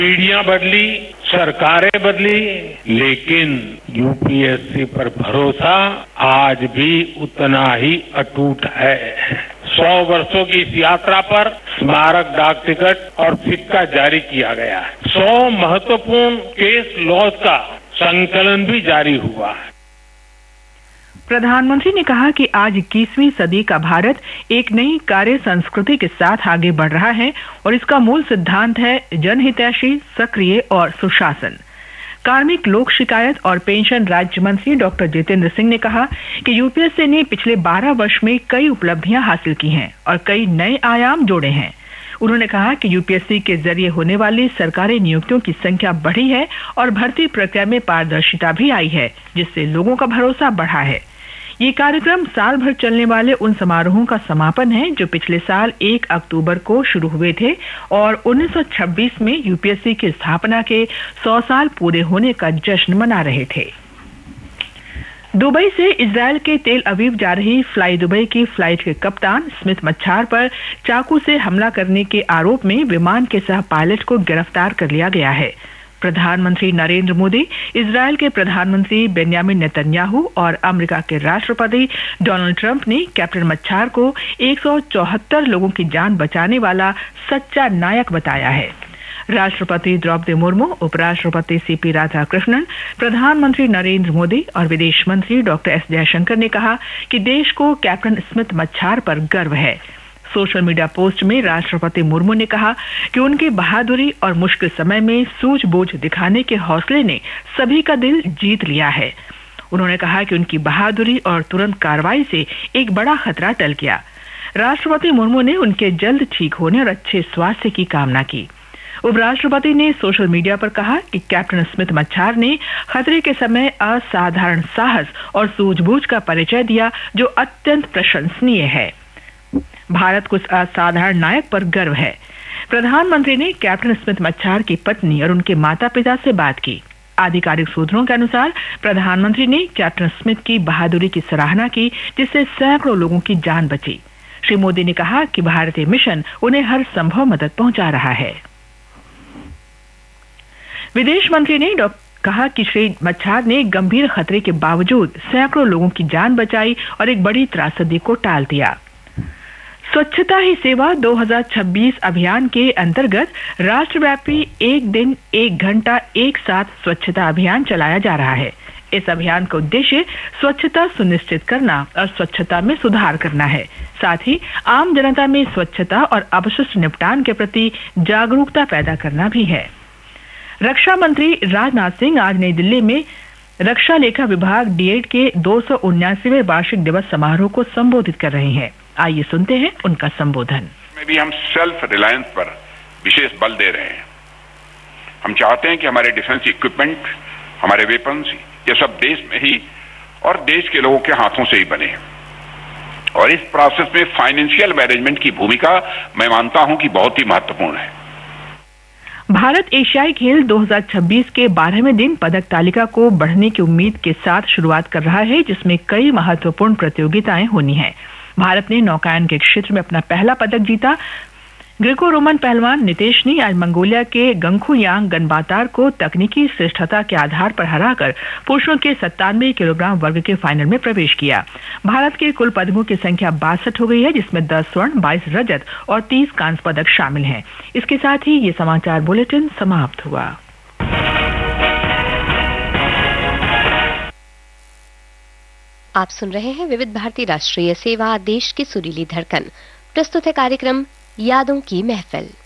पीढ़ियां बदली, सरकारें बदली, लेकिन यूपीएससी पर भरोसा आज भी उतना ही अटूट है। 100 वर्षों की इस यात्रा पर स्मारक डाक टिकट और सिक्का जारी किया गया है। 100 महत्वपूर्ण केस लॉज का संकलन भी जारी हुआ है। प्रधानमंत्री ने कहा कि आज 21वीं सदी का भारत एक नई कार्य संस्कृति के साथ आगे बढ़ रहा है और इसका मूल सिद्धांत है जनहितैषी, सक्रिय और सुशासन। कार्मिक, लोक शिकायत और पेंशन राज्य मंत्री डॉक्टर जितेंद्र सिंह ने कहा कि यूपीएससी ने पिछले 12 वर्ष में कई उपलब्धियां हासिल की हैं और कई नए आयाम जोड़े हैं। उन्होंने कहा कि यूपीएससी के जरिए होने वाली सरकारी नियुक्तियों की संख्या बढ़ी है और भर्ती प्रक्रिया में पारदर्शिता भी आई है, जिससे लोगों का भरोसा बढ़ा है। ये कार्यक्रम साल भर चलने वाले उन समारोहों का समापन है जो पिछले साल 1 अक्टूबर को शुरू हुए थे और 1926 में यूपीएससी की स्थापना के 100 साल पूरे होने का जश्न मना रहे थे। दुबई से इजरायल के तेल अवीव जा रही फ्लाई दुबई की फ्लाइट के कप्तान स्मिथ मच्छार पर चाकू से हमला करने के आरोप में विमान के सह पायलट को गिरफ्तार कर लिया गया है। प्रधानमंत्री नरेंद्र मोदी, इजरायल के प्रधानमंत्री बेन्यामिन नेतन्याहू और अमेरिका के राष्ट्रपति डोनाल्ड ट्रंप ने कैप्टन मच्छार को 174 लोगों की जान बचाने वाला सच्चा नायक बताया है। राष्ट्रपति द्रौपदी मुर्मू, उपराष्ट्रपति सीपी राधाकृष्णन, प्रधानमंत्री नरेंद्र मोदी और विदेश मंत्री डॉक्टर एस जयशंकर ने कहा कि देश को कैप्टन स्मिथ मच्छार पर गर्व है। सोशल मीडिया पोस्ट में राष्ट्रपति मुर्मू ने कहा कि उनकी बहादुरी और मुश्किल समय में सूझबूझ दिखाने के हौसले ने सभी का दिल जीत लिया है। उन्होंने कहा कि उनकी बहादुरी और तुरंत कार्रवाई से एक बड़ा खतरा टल गया। राष्ट्रपति मुर्मू ने उनके जल्द ठीक होने और अच्छे स्वास्थ्य की कामना की। उपराष्ट्रपति ने सोशल मीडिया पर कहा कि कैप्टन स्मिथ मच्छार ने खतरे के समय असाधारण साहस और सूझबूझ का परिचय दिया, जो अत्यंत प्रशंसनीय है। भारत को इस असाधारण नायक पर गर्व है। प्रधानमंत्री ने कैप्टन स्मिथ मच्छार की पत्नी और उनके माता-पिता से बात की। आधिकारिक सूत्रों के अनुसार प्रधानमंत्री ने कैप्टन स्मिथ की बहादुरी की सराहना की, जिससे सैकड़ों लोगों की जान बची। श्री मोदी ने कहा कि भारतीय मिशन उन्हें हर संभव मदद पहुंचा रहा है। विदेश मंत्री ने कहा कि श्री मच्छार ने गंभीर खतरे के बावजूद सैकड़ों लोगों की जान बचाई और एक बड़ी त्रासदी को टाल दिया। स्वच्छता ही सेवा 2026 अभियान के अंतर्गत राष्ट्रव्यापी एक दिन एक घंटा एक साथ स्वच्छता अभियान चलाया जा रहा है। इस अभियान का उद्देश्य स्वच्छता सुनिश्चित करना और स्वच्छता में सुधार करना है। साथ ही आम जनता में स्वच्छता और अपशिष्ट निपटान के प्रति जागरूकता पैदा करना भी है। रक्षा मंत्री राजनाथ सिंह आज नई दिल्ली में रक्षा लेखा विभाग डीएड के 279वें वार्षिक दिवस समारोह को संबोधित कर रहे हैं। आइए सुनते हैं उनका संबोधन। में भी हम सेल्फ रिलायंस पर विशेष बल दे रहे हैं। हम चाहते हैं कि हमारे डिफेंस इक्विपमेंट, हमारे वेपन्स, ये सब देश में ही और देश के लोगों के हाथों से ही बने। और इस प्रोसेस में फाइनेंशियल मैनेजमेंट की भूमिका मैं मानता हूं कि बहुत ही महत्वपूर्ण है। भारत एशियाई खेल 2026 के 12वें दिन पदक तालिका को बढ़ने की उम्मीद के साथ शुरुआत कर रहा है, जिसमें कई महत्वपूर्ण प्रतियोगिताएं होनी हैं। भारत ने नौकायन के क्षेत्र में अपना पहला पदक जीता। ग्रीको रोमन पहलवान नितेश ने आज मंगोलिया के गंखुयांग गनबातार को तकनीकी श्रेष्ठता के आधार पर हराकर पुरुषों के 97 किलोग्राम वर्ग के फाइनल में प्रवेश किया। भारत के कुल पदकों की संख्या 62 हो गई है, जिसमें 10 स्वर्ण, 22 रजत और 30 कांस्य पदक शामिल हैं। इसके साथ ही ये समाचार बुलेटिन समाप्त हुआ। आप सुन रहे हैं विविध भारती राष्ट्रीय सेवा, देश की सुरीली धड़कन। प्रस्तुत है कार्यक्रम यादों की महफिल।